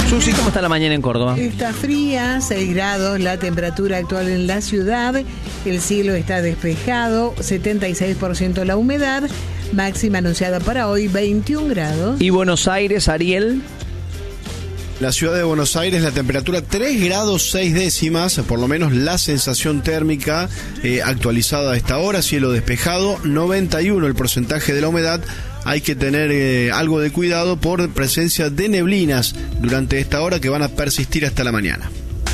Susi, ¿cómo está la mañana en Córdoba? Está fría, 6 grados la temperatura actual en la ciudad, el cielo está despejado, 76% la humedad, máxima anunciada para hoy 21 grados. ¿Y Buenos Aires, Ariel? La ciudad de Buenos Aires, la temperatura 3 grados 6 décimas, por lo menos la sensación térmica actualizada a esta hora, cielo despejado, 91 el porcentaje de la humedad. Hay que tener algo de cuidado por presencia de neblinas durante esta hora que van a persistir hasta la mañana.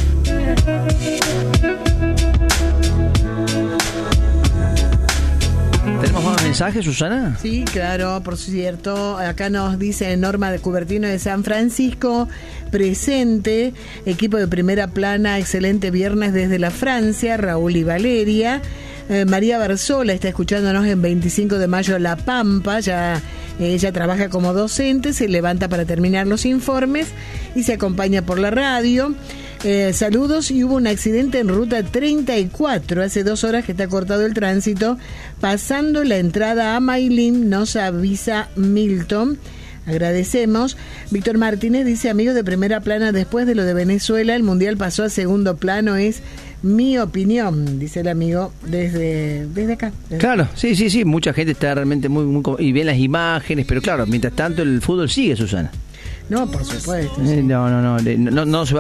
¿Tenemos más mensajes, Susana? Sí, claro, por cierto, acá nos dice Norma de Cubertino de San Francisco, presente, equipo de primera plana, excelente viernes desde la Francia, Raúl y Valeria. María Barzola está escuchándonos en 25 de mayo La Pampa, ella trabaja como docente, se levanta para terminar los informes y se acompaña por la radio. Saludos, y hubo un accidente en ruta 34, hace 2 horas que está cortado el tránsito, pasando la entrada a Mailín, nos avisa Milton. Agradecemos. Víctor Martínez dice, amigos de primera plana, después de lo de Venezuela, el Mundial pasó a segundo plano, es mi opinión, dice el amigo desde acá. Claro, sí, mucha gente está realmente muy y ven las imágenes, pero claro, mientras tanto el fútbol sigue, Susana. No, por supuesto. Sí. No se va